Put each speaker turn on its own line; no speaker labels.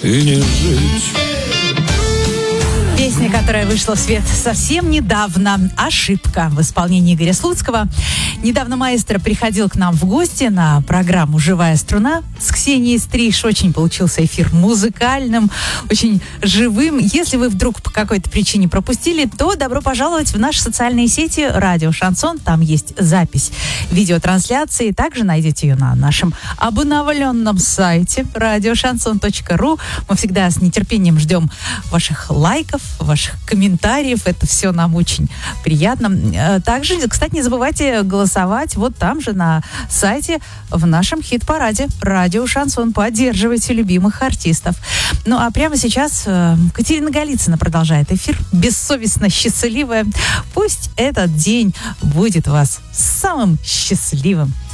и не жить.
Песня, которая вышла в свет совсем недавно, «Ошибка» в исполнении Игоря Слуцкого. Недавно маэстро приходил к нам в гости на программу «Живая струна» с Ксенией Стриж. Очень получился эфир музыкальным, очень живым. Если вы вдруг по какой-то причине пропустили, то добро пожаловать в наши социальные сети «Радио Шансон». Там есть запись видеотрансляции. Также найдете ее на нашем обновленном сайте radioshanson.ru. Мы всегда с нетерпением ждем ваших лайков, ваших комментариев. Это все нам очень приятно. Также, кстати, не забывайте голосовать вот там же на сайте в нашем хит-параде «Радио Шансон». Поддерживайте любимых артистов. Ну, а прямо сейчас Катерина Голицына продолжает эфир. Бессовестно счастливая. Пусть этот день будет у вас самым счастливым.